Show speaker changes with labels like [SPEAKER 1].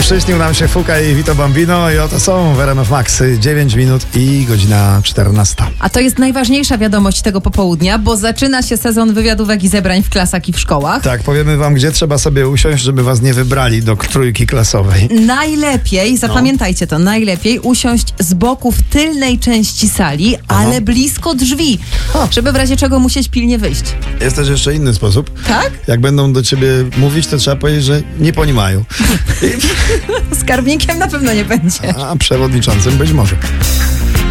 [SPEAKER 1] Przyśnił nam się Fuka i Vito Bambino i oto są w RMF Max 9 minut i godzina 14.
[SPEAKER 2] A to jest najważniejsza wiadomość tego popołudnia, bo zaczyna się sezon wywiadówek i zebrań w klasach i w szkołach.
[SPEAKER 1] Tak, powiemy wam, gdzie trzeba sobie usiąść, żeby was nie wybrali do trójki klasowej.
[SPEAKER 2] Najlepiej, zapamiętajcie to, najlepiej usiąść z boku w tylnej części sali, ale blisko drzwi, żeby w razie czego musieć pilnie wyjść.
[SPEAKER 1] Jest też jeszcze inny sposób.
[SPEAKER 2] Tak?
[SPEAKER 1] Jak będą do ciebie mówić, to trzeba powiedzieć, że nie ponimają.
[SPEAKER 2] Skarbnikiem na pewno nie będzie.
[SPEAKER 1] A przewodniczącym być może.